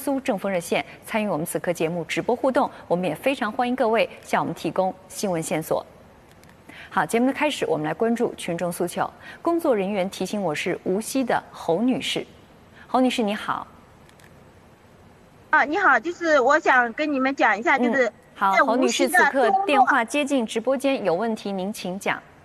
苏政风热线参与我们此刻节目直播互动。我们也非常欢迎各位向我们提供新闻线索。好，节目的开始，我们来关注群众诉求。工作人员提醒我是无锡的侯女士，侯女士你好。 你好，就是我想跟你们讲一下，就是好，侯女士此刻电话接进直播间，有问题您请讲。